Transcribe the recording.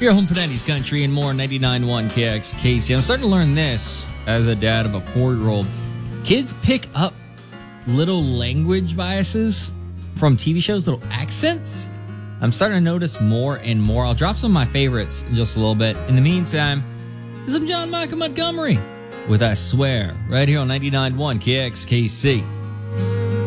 Your home for 90s country and more. 99.1 KXKC. I'm starting to learn this as a dad of a 4-year-old. Kids pick up little language biases from TV shows, little accents. I'm starting to notice more and more. I'll drop some of my favorites in just a little bit. In the meantime, this is John Michael Montgomery with I Swear right here on 99.1 KXKC.